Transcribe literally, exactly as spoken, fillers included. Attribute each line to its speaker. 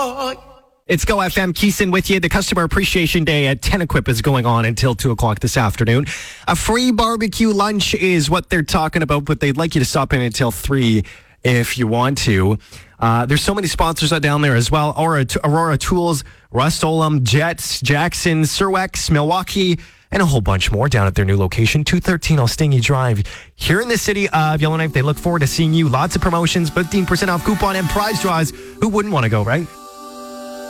Speaker 1: It's Go F M, Keeson with you. The Customer Appreciation Day at TenEquip is going on until two o'clock this afternoon. A free barbecue lunch is what they're talking about, but they'd like you to stop in until three if you want to. Uh, there's so many sponsors out down there as well. Aurora, Aurora Tools, Rust-Oleum, Jets, Jackson, Surwex, Milwaukee, and a whole bunch more down at their new location, two thirteen Ostingi Drive. Here in the city of Yellowknife, they look forward to seeing you. Lots of promotions, fifteen percent off coupon and prize draws. Who wouldn't want to go, right?